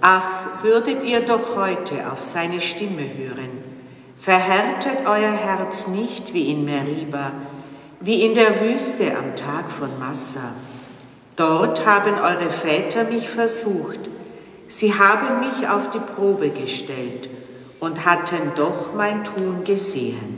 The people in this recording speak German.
Ach, würdet ihr doch heute auf seine Stimme hören. Verhärtet euer Herz nicht wie in Meriba, wie in der Wüste am Tag von Massa. Dort haben eure Väter mich versucht. Sie haben mich auf die Probe gestellt und hatten doch mein Tun gesehen.